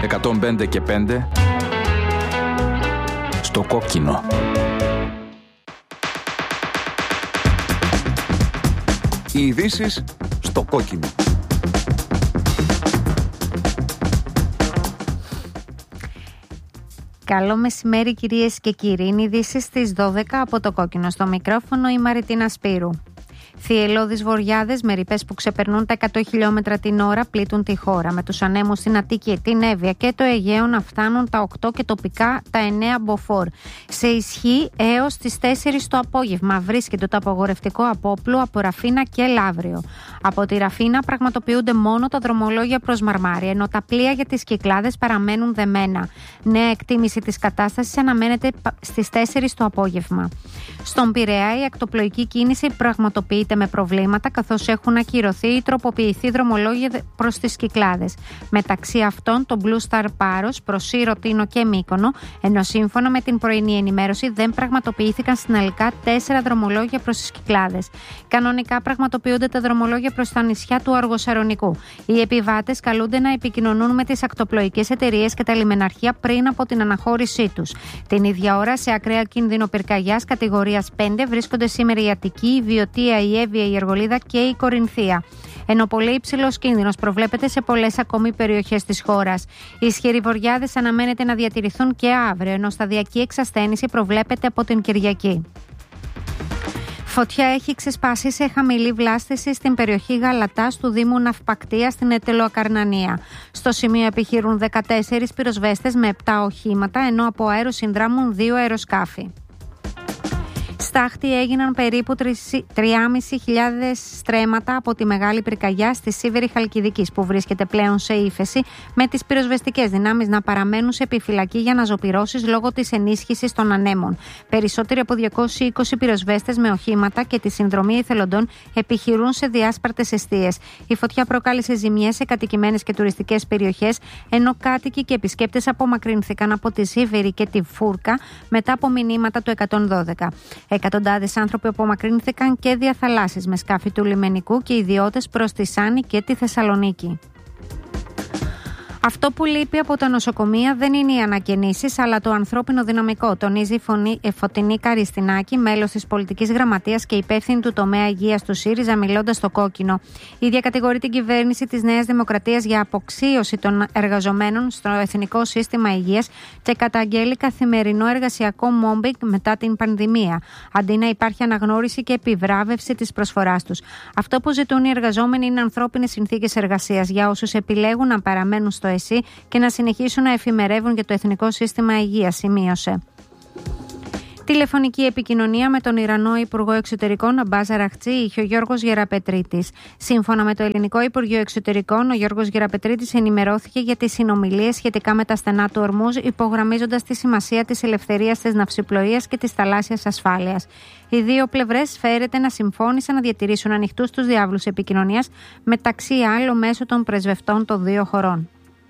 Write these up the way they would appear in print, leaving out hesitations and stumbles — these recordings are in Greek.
105 και 5 στο κόκκινο. Οι ειδήσεις στο κόκκινο. Καλό μεσημέρι κυρίες και κύριοι. Είναι ειδήσεις στις 12 από το κόκκινο. Στο μικρόφωνο η Μαριτίνα Σπύρου. Θυελλώδεις βοριάδες με ρηπές που ξεπερνούν τα 100 χιλιόμετρα την ώρα πλήττουν τη χώρα. Με τους ανέμους στην Αττική, την Εύβοια και το Αιγαίο να φτάνουν τα 8 και τοπικά τα 9 μποφόρ. Σε ισχύ έως τις 4 το απόγευμα βρίσκεται το απαγορευτικό απόπλου από Ραφίνα και Λαύριο. Από τη Ραφίνα πραγματοποιούνται μόνο τα δρομολόγια προς Μαρμάρι, ενώ τα πλοία για τις Κυκλάδες παραμένουν δεμένα. Νέα εκτίμηση της κατάστασης αναμένεται στις 4 το απόγευμα. Στον Πειραιά η ακτοπλοϊκή κίνηση πραγματοποιείται με προβλήματα, καθώς έχουν ακυρωθεί ή τροποποιηθεί δρομολόγια προς τις Κυκλάδες. Μεταξύ αυτών το Blue Star Πάρος προς Σύρο, Τίνο και Μύκονο, ενώ σύμφωνα με την πρωινή ενημέρωση δεν πραγματοποιήθηκαν συνολικά 4 δρομολόγια προς τις Κυκλάδες. Κανονικά πραγματοποιούνται τα δρομολόγια προς τα νησιά του Αργοσαρονικού. Οι επιβάτες καλούνται να επικοινωνούν με τις ακτοπλοϊκές εταιρείες και τα λιμεναρχεία πριν από την αναχώρησή τους. Την ίδια ώρα, σε ακραίο κίνδυνο πυρκαγιάς κατηγορίας 5 βρίσκονται σήμερα η Αττική, η Βιωτία, η Εύβοια, η Αργολίδα και η Κορινθία. Ενώ πολύ υψηλός κίνδυνος προβλέπεται σε πολλές ακόμη περιοχές της χώρας. Οι ισχυροί βοριάδες αναμένεται να διατηρηθούν και αύριο, ενώ σταδιακή εξασθένηση προβλέπεται από την Κυριακή. Φωτιά έχει ξεσπάσει σε χαμηλή βλάστηση στην περιοχή Γαλατάς του Δήμου Ναυπακτία στην Ετελοακαρνανία. Στο σημείο επιχειρούν 14 πυροσβέστες με 7 οχήματα, ενώ από αέρος συνδράμουν 2 αεροσκάφη. Στάχτη έγιναν περίπου 3.500 στρέμματα από τη μεγάλη πυρκαγιά στη Σίβερη Χαλκιδικής, που βρίσκεται πλέον σε ύφεση, με τις πυροσβεστικές δυνάμεις να παραμένουν σε επιφυλακή για αναζωπυρώσεις λόγω της ενίσχυσης των ανέμων. Περισσότεροι από 220 πυροσβέστες με οχήματα και τη συνδρομή εθελοντών επιχειρούν σε διάσπαρτες εστίες. Η φωτιά προκάλεσε ζημιές σε κατοικημένες και τουριστικές περιοχές, ενώ κάτοικοι και επισκέπτες απομακρύνθηκαν από τη Σίβερη και τη Φούρκα μετά από μηνύματα του 112. Εκατοντάδες άνθρωποι απομακρύνθηκαν και διαθαλάσσης με σκάφη του λιμενικού και ιδιώτες προς τη Σάνη και τη Θεσσαλονίκη. Αυτό που λείπει από τα νοσοκομεία δεν είναι οι ανακαινήσεις, αλλά το ανθρώπινο δυναμικό, τονίζει η Φωτεινή Καριστινάκη, μέλος της πολιτικής γραμματείας και υπεύθυνη του τομέα υγείας του ΣΥΡΙΖΑ, μιλώντας στο κόκκινο. Η ίδια κατηγορεί την κυβέρνηση της Νέας Δημοκρατίας για αποξίωση των εργαζομένων στο Εθνικό Σύστημα Υγείας και καταγγέλει καθημερινό εργασιακό μόμπινγκ μετά την πανδημία, αντί να υπάρχει αναγνώριση και επιβράβευση της προσφοράς τους. Αυτό που ζητούν οι εργαζόμενοι είναι ανθρώπινες συνθήκες εργασίας για όσους επιλέγουν να παραμένουν στο ΕΣΥ και να συνεχίσουν να εφημερεύουν για το Εθνικό Σύστημα Υγείας, σημείωσε. Τηλεφωνική επικοινωνία με τον Ιρανό Υπουργό Εξωτερικών Αμπάζ Αραχτζή είχε ο Γιώργος Γεραπετρίτης. Σύμφωνα με το Ελληνικό Υπουργείο Εξωτερικών, ο Γιώργος Γεραπετρίτης ενημερώθηκε για τις συνομιλίες σχετικά με τα στενά του Ορμούζ, υπογραμμίζοντας τη σημασία της ελευθερίας της ναυσιπλοείας και της θαλάσσιας ασφάλειας. Οι δύο πλευρές φέρεται να συμφώνησαν να διατηρήσουν ανοιχτούς τους διάβλους επικοινωνίας, μεταξύ άλλων μέσω των πρεσβευτών των δύο χωρών.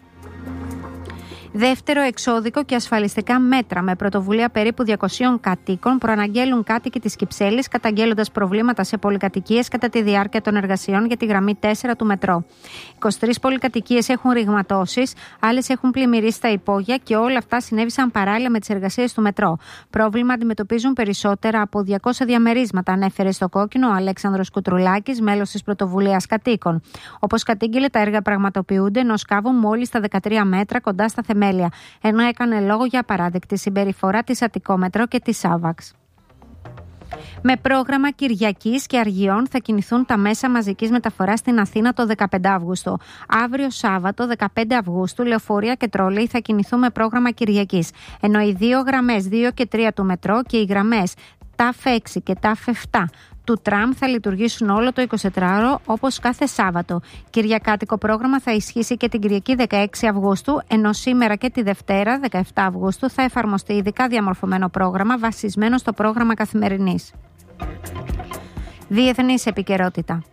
Δεύτερο εξώδικο και ασφαλιστικά μέτρα με πρωτοβουλία περίπου 200 κατοίκων προαναγγέλουν κάτοικοι της Κυψέλης, καταγγέλλοντας προβλήματα σε πολυκατοικίες κατά τη διάρκεια των εργασιών για τη γραμμή 4 του μετρό. 23 πολυκατοικίες έχουν ρηγματώσεις, άλλες έχουν πλημμυρίσει τα υπόγεια και όλα αυτά συνέβησαν παράλληλα με τις εργασίες του μετρό. Πρόβλημα αντιμετωπίζουν περισσότερα από 200 διαμερίσματα, ανέφερε στο κόκκινο ο Αλέξανδρος Κουτρουλάκης, μέλος της πρωτοβουλίας κατοίκων. Όπως κατήγγειλε, τα έργα πραγματοποιούνται ενώ σκάβουν μόλις τα 13 μέτρα κοντά στα θεμέλια, ενώ έκανε λόγο για απαράδεκτη συμπεριφορά της Αττικόμετρο και της Άβαξ. Με πρόγραμμα Κυριακής και Αργιών θα κινηθούν τα μέσα μαζικής μεταφοράς στην Αθήνα το 15 Αυγούστου. Αύριο Σάββατο 15 Αυγούστου λεωφορεία και τρόλεϊ θα κινηθούν με πρόγραμμα Κυριακής, ενώ οι δύο γραμμές 2 και 3 του μετρό και οι γραμμές ΤΑΦ 6 και ΤΑΦ 7 του τραμ θα λειτουργήσουν όλο το 24ωρο όπως κάθε Σάββατο. Κυριακάτικο πρόγραμμα θα ισχύσει και την Κυριακή 16 Αυγούστου, ενώ σήμερα και τη Δευτέρα 17 Αυγούστου θα εφαρμοστεί ειδικά διαμορφωμένο πρόγραμμα βασισμένο στο πρόγραμμα καθημερινής. Διεθνής επικαιρότητα.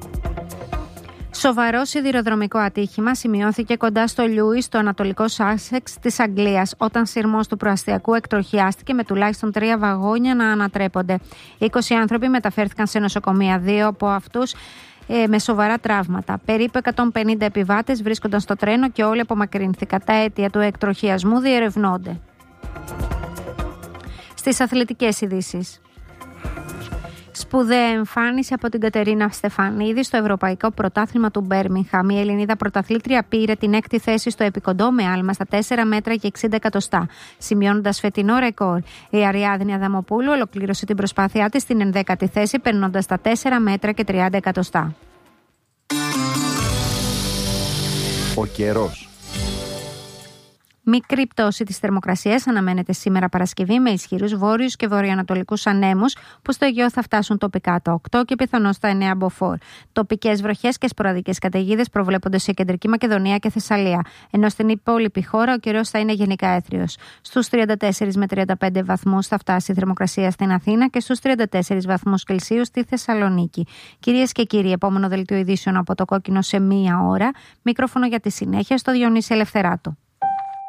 Σοβαρό σιδηροδρομικό ατύχημα σημειώθηκε κοντά στο Λιούις, στο ανατολικό Σάσεξ της Αγγλίας, όταν σειρμός του προαστιακού εκτροχιάστηκε με τουλάχιστον 3 βαγόνια να ανατρέπονται. 20 άνθρωποι μεταφέρθηκαν σε νοσοκομεία, 2 από αυτούς με σοβαρά τραύματα. Περίπου 150 επιβάτες βρίσκονταν στο τρένο και όλοι απομακρύνθηκαν. Τα αίτια του εκτροχιασμού διερευνώνται. Στις αθλητικές ειδήσεις. Σπουδαία εμφάνιση από την Κατερίνα Στεφανίδη στο Ευρωπαϊκό Πρωτάθλημα του Μπέρμιγχαμ. Η Ελληνίδα πρωταθλήτρια πήρε την 6η θέση στο επικοντό με άλμα στα 4 μέτρα και 60 εκατοστά, σημειώνοντας φετινό ρεκόρ. Η Αριάδνη Αδαμοπούλου ολοκλήρωσε την προσπάθειά της στην 11η θέση, περνώντας τα 4 μέτρα και 30 εκατοστά. Ο καιρός. Μικρή πτώση της θερμοκρασίας αναμένεται σήμερα Παρασκευή με ισχυρούς βόρειους και βορειοανατολικούς ανέμους που στο Αιγαίο θα φτάσουν τοπικά τα 8 και πιθανώς τα 9 μποφόρ. Τοπικές βροχές και σποραδικές καταιγίδες προβλέπονται σε Κεντρική Μακεδονία και Θεσσαλία, ενώ στην υπόλοιπη χώρα ο καιρός θα είναι γενικά έθριος. Στους 34 με 35 βαθμούς θα φτάσει η θερμοκρασία στην Αθήνα και στους 34 βαθμούς Κελσίου στη Θεσσαλονίκη. Κυρίες και κύριοι, επόμενο δελτίο ειδήσεων από το Κόκκινο σε 1 ώρα. Μικρόφωνο για τη συνέχεια στο Διονύση Ελευθεράτο.